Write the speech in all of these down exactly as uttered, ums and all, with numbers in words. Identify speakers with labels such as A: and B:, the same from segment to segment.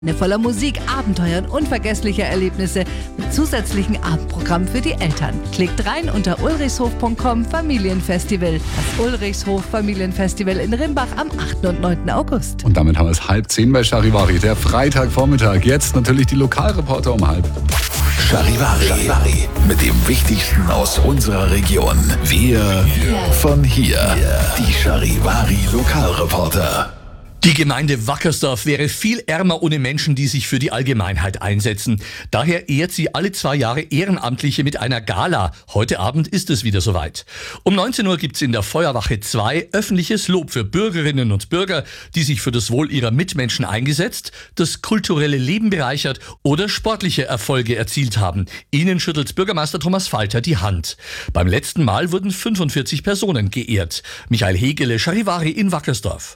A: Voller Musik, Abenteuer und unvergesslicher Erlebnisse mit zusätzlichem Abendprogramm für die Eltern. Klickt rein unter ulrichshof punkt com Familienfestival. Das Ulrichshof Familienfestival in Rimbach am achten und neunten August.
B: Und damit haben wir es halb zehn bei Charivari, der Freitagvormittag. Jetzt natürlich die Lokalreporter um halb.
C: Charivari, Charivari mit dem Wichtigsten aus unserer Region. Wir von hier. Die Charivari Lokalreporter.
D: Die Gemeinde Wackersdorf wäre viel ärmer ohne Menschen, die sich für die Allgemeinheit einsetzen. Daher ehrt sie alle zwei Jahre Ehrenamtliche mit einer Gala. Heute Abend ist es wieder soweit. Um neunzehn Uhr gibt's in der Feuerwache zwei öffentliches Lob für Bürgerinnen und Bürger, die sich für das Wohl ihrer Mitmenschen eingesetzt, das kulturelle Leben bereichert oder sportliche Erfolge erzielt haben. Ihnen schüttelt Bürgermeister Thomas Falter die Hand. Beim letzten Mal wurden fünfundvierzig Personen geehrt. Michael Hegele, Charivari in Wackersdorf.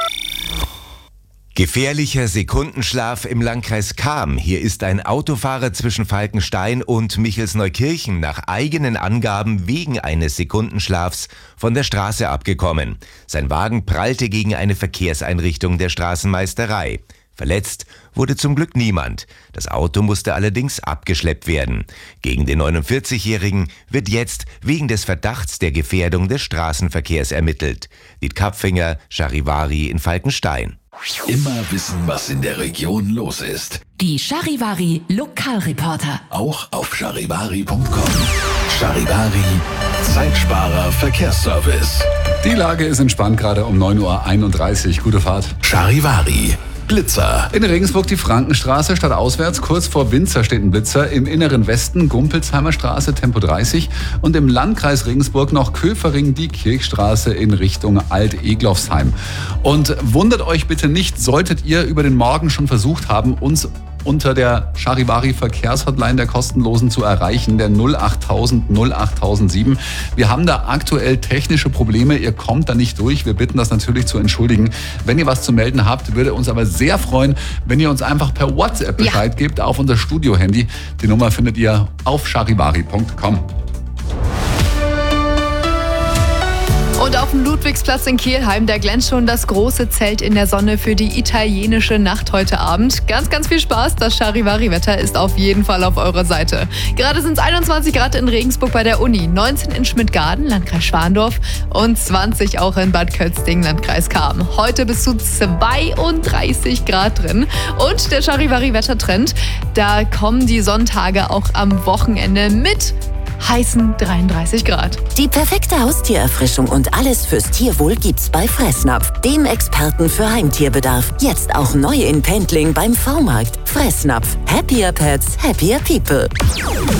E: Gefährlicher Sekundenschlaf im Landkreis Cham. Hier ist ein Autofahrer zwischen Falkenstein und Michelsneukirchen nach eigenen Angaben wegen eines Sekundenschlafs von der Straße abgekommen. Sein Wagen prallte gegen eine Verkehrseinrichtung der Straßenmeisterei. Verletzt wurde zum Glück niemand. Das Auto musste allerdings abgeschleppt werden. Gegen den neunundvierzigjährigen wird jetzt wegen des Verdachts der Gefährdung des Straßenverkehrs ermittelt. Diet Kapfinger, Charivari in Falkenstein.
C: Immer wissen, was in der Region los ist.
A: Die Charivari Lokalreporter.
C: Auch auf charivari punkt com. Charivari, Zeitsparer Verkehrsservice.
B: Die Lage ist entspannt, gerade um neun Uhr einunddreißig. Gute Fahrt.
C: Charivari. Blitzer.
B: In Regensburg die Frankenstraße, stadtauswärts, kurz vor Winzer steht ein Blitzer. Im inneren Westen Gumpelsheimer Straße, Tempo dreißig. Und im Landkreis Regensburg noch Köfering, die Kirchstraße in Richtung Alt-Eglofsheim. Und wundert euch bitte nicht, solltet ihr über den Morgen schon versucht haben, uns unter der Charivari Verkehrshotline der kostenlosen zu erreichen, der null achttausend null achttausendsieben. Wir haben da aktuell technische Probleme, ihr kommt da nicht durch. Wir bitten das natürlich zu entschuldigen. Wenn ihr was zu melden habt, würde uns aber sehr freuen, wenn ihr uns einfach per WhatsApp Bescheid ja. gebt auf unser Studio-Handy. Die Nummer findet ihr auf charivari punkt com.
F: Und auf dem Ludwigsplatz in Kelheim, da glänzt schon das große Zelt in der Sonne für die italienische Nacht heute Abend. Ganz, ganz viel Spaß. Das Charivari-Wetter ist auf jeden Fall auf eurer Seite. Gerade sind es einundzwanzig Grad in Regensburg bei der Uni, neunzehn in Schmidtgarden, Landkreis Schwandorf und zwanzig auch in Bad Kötzting, Landkreis Cham. Heute bis zu zweiunddreißig Grad drin. Und der Charivari-Wettertrend, da kommen die Sonntage auch am Wochenende mit heißen dreiunddreißig Grad.
G: Die perfekte Haustiererfrischung und alles fürs Tierwohl gibt's bei Fressnapf, dem Experten für Heimtierbedarf. Jetzt auch neu in Pendling beim V-Markt. Fressnapf. Happier Pets, happier people.